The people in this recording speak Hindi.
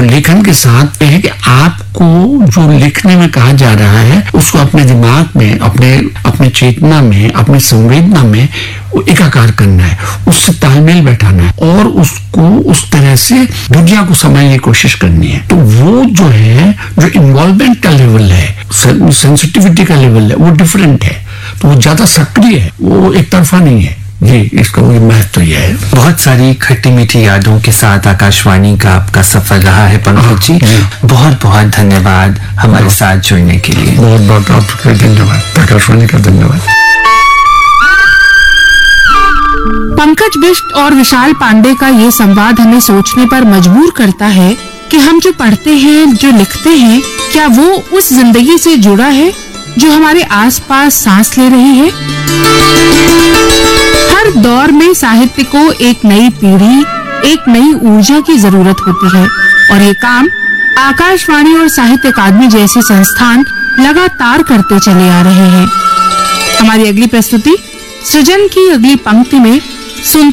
लेखन के साथ है कि आपको जो लिखने में कहा जा रहा है उसको अपने दिमाग में, अपने चेतना में, अपने संवेदना में एकाकार करना है, उससे तालमेल बैठाना है और उसको उस तरह से दुनिया को समझने की कोशिश करनी है। तो वो जो है, जो इन्वॉल्वमेंट का लेवल है, सेंसिटिविटी का लेवल है, वो डिफरेंट है। तो वो ज्यादा सक्रिय है, वो एक तरफा नहीं है। जी, इसका महत्व तो यह है। बहुत सारी खट्टी मीठी यादों के साथ आकाशवाणी का आपका सफर रहा है पंकज जी। बहुत बहुत धन्यवाद हमारे साथ जुड़ने के लिए। बहुत बहुत आपका धन्यवाद, आकाशवाणी का धन्यवाद। पंकज बिष्ट और विशाल पांडे का ये संवाद हमें सोचने पर मजबूर करता है कि हम जो पढ़ते हैं, जो लिखते हैं, क्या वो उस जिंदगी से जुड़ा है जो हमारे आसपास सांस ले रही है। हर दौर में साहित्य को एक नई पीढ़ी, एक नई ऊर्जा की जरूरत होती है और ये काम आकाशवाणी और साहित्य अकादमी जैसे संस्थान लगातार करते चले आ रहे हैं। हमारी अगली प्रस्तुति सृजन की अगली पंक्ति में सुनते